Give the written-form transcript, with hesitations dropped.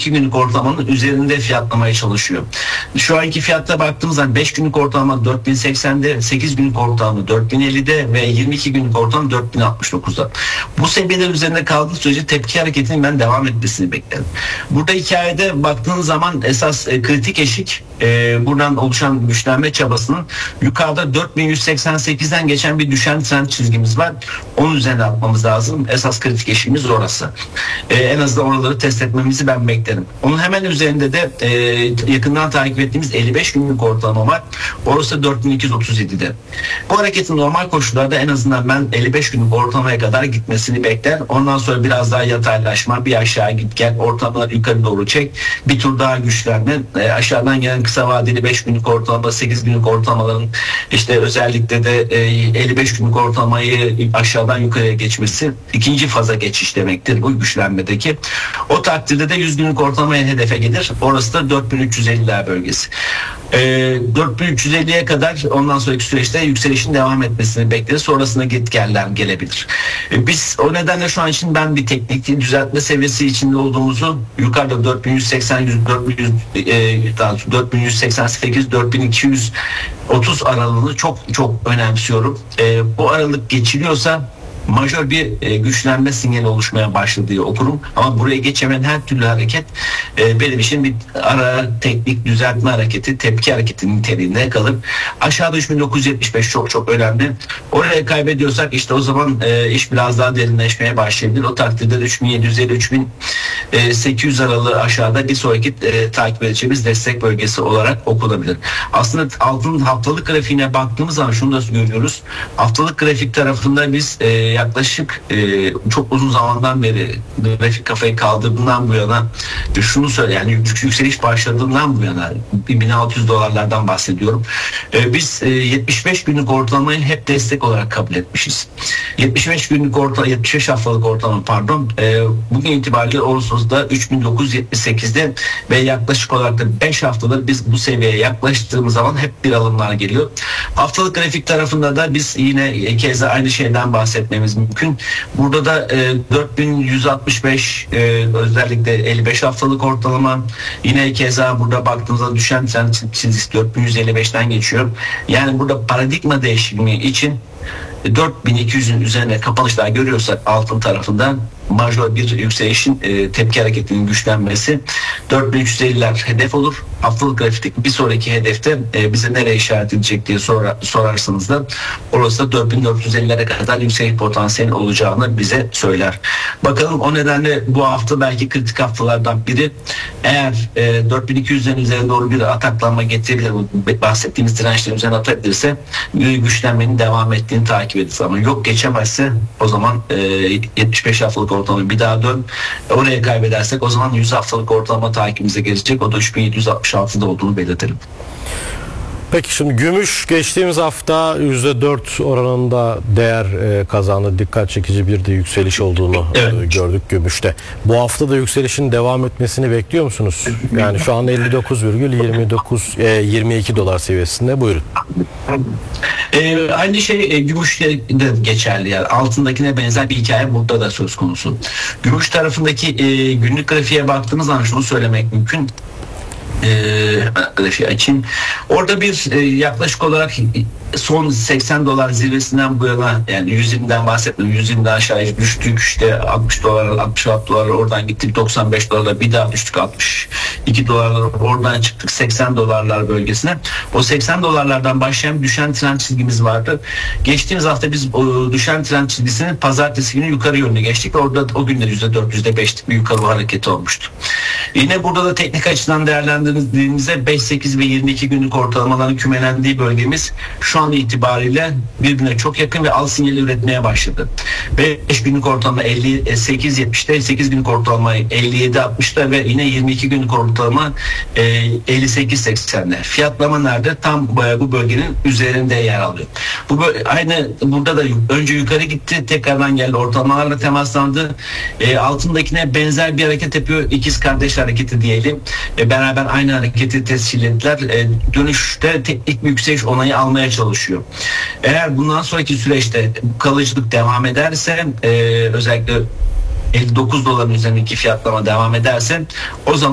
52 günlük ortalamanın üzerinde fiyatlamaya çalışıyor. Şu anki fiyatta baktığımız zaman 5 günlük ortalama 4080'de, 8 günlük ortalama 4050'de ve 22 günlük ortalama 4069'da. Bu seviyeler üzerinde kaldığı sürece tepki hareketinin ben devam etmesini beklerim. Burada hikayede baktığınız zaman esas kritik eşik buradan oluşan güçlenme çabasının yukarıda 4188'den geçen bir düşen trend çizgimiz var. Onun üzerine atmamız lazım. Esas kritik eşiğimiz orası. En azından oraları test etmemizi ben beklerim. Onun hemen üzerinde de yakından takip ettiğimiz 55 günlük ortalama var. Orası 4237'de. Bu hareketin normal koşullarda en azından ben 55 günlük ortalamaya kadar gitmesini bekler. Ondan sonra biraz daha yataylaşma, bir aşağı git gel, ortalamaları yukarı doğru çek. Bir tur daha güçlenme. Aşağıdan gelen kısa vadeli 5 günlük ortalama, 8 günlük ortalamaların işte özellikle de 55 günlük ortalamayı aşağıdan yukarıya geçmesi ikinci faza geçiş demektir bu güçlenmedeki. O takdirde de 100 günlük ortalamaya hedefe gelir. Orası da 4350'ler bölgesi. 4350'ye kadar ondan sonraki süreçte yükselişin devam etmesini bekleriz. Sonrasında git geller gelebilir. Biz o nedenle şu an için ben bir teknik düzeltme seviyesi içinde olduğumuzu yukarıda 4180, 4188, 4230 aralığını çok önemsiyorum. Bu aralık geçiliyorsa majör bir güçlenme sinyali oluşmaya başladı diye okurum. Ama buraya geçemeyen her türlü hareket benim için bir ara teknik düzeltme hareketi, tepki hareketi niteliğinde kalır. Aşağıda 3975 çok önemli. Oraya kaybediyorsak işte o zaman iş biraz daha derinleşmeye başlayabilir. O takdirde 3750-3800 aralığı aşağıda bir sonraki takip edeceğimiz destek bölgesi olarak okunabilir. Aslında altının haftalık grafiğine baktığımız zaman şunu da görüyoruz. Haftalık grafik tarafında biz yaklaşık çok uzun zamandan beri grafik kafayı kaldırdığından bu yana şunu söyle, yani yükseliş başladığından bu yana $1600'lardan bahsediyorum. Biz 75 günlük ortalamayı hep destek olarak kabul etmişiz. 75 haftalık ortalama bugün itibariyle Ağustos'ta 3978'de ve yaklaşık olarak da 5 haftadır biz bu seviyeye yaklaştığımız zaman hep bir alımlar geliyor. Haftalık grafik tarafında da biz yine keza aynı şeyden bahsetmemiz mümkün. Burada da 4165 özellikle 55 haftalık ortalama, yine keza burada baktığımızda düşen trend çizgisi 4155'ten geçiyor. Yani burada paradigma değişimi için 4200'ün üzerine kapanışlar görüyorsak altın tarafından majör bir yükselişin tepki hareketinin güçlenmesi 4350'ler hedef olur. Haftalık grafikteki bir sonraki hedefte bize nereye işaret edecek diye sorarsanız da orası da 4450'lere kadar yükseliş potansiyeli olacağını bize söyler. Bakalım, o nedenle bu hafta belki kritik haftalardan biri. Eğer 4200'lerin üzerine doğru bir ataklanma getirebilir, bahsettiğimiz dirençlerin üzerine atabilirse güçlenmenin devam ettiğini takip ederiz. Ama yok geçemezse o zaman 75 haftalık ortalama bir daha dön. Oraya kaybedersek o zaman 100 haftalık ortalama takibimize gelecek. O da 3766'da olduğunu belirtelim. Peki şimdi gümüş geçtiğimiz hafta %4 oranında değer kazandı. Dikkat çekici bir de yükseliş olduğunu gördük gümüşte. Bu hafta da yükselişin devam etmesini bekliyor musunuz? Yani şu an 59,22 dolar seviyesinde. Buyurun. Aynı şey gümüşte de geçerli. Yani altındakine benzer bir hikaye burada da söz konusu. Gümüş tarafındaki günlük grafiğe baktığımız zaman şunu söylemek mümkün. Grafiği açayım. Orada bir yaklaşık olarak son 80 dolar zirvesinden bu yana, yani 120'den bahsetmiyorum, 120'den aşağıya düştük, işte 60 dolar, 66 dolar, oradan gittik 95 dolarla, bir daha düştük 62 dolarlar, oradan çıktık 80 dolarlar bölgesine. O 80 dolarlardan başlayan düşen trend çizgimiz vardı. Geçtiğimiz hafta biz o düşen trend çizgisinin pazartesi günü yukarı yönüne geçtik. Orada o günler %4, %5'lik bir yukarı hareketi olmuştu. Yine burada da teknik açıdan değerlendirdiğimizde 5, 8 ve 22 günlük ortalamaların kümelendiği bölgemiz şu an itibariyle birbirine çok yakın ve al sinyali üretmeye başladı. 5 günlük ortalama 58.70'te, 8 günlük ortalama 57.60'da ve yine 22 günlük ortalama 58.80'de. Fiyatlama nerede? Tam bu bölgenin üzerinde yer alıyor. Aynı burada da önce yukarı gitti, tekrardan geldi, ortalamalarla temaslandı. Altındakine benzer bir hareket yapıyor. İkiz kardeş hareketi diyelim. Beraber aynı hareketi tescillediler. Dönüşte teknik bir yükseliş onayı almaya çalışıyor. Eğer bundan sonraki süreçte kalıcılık devam ederse, özellikle 59 doların üzerindeki fiyatlama devam ederse, o zaman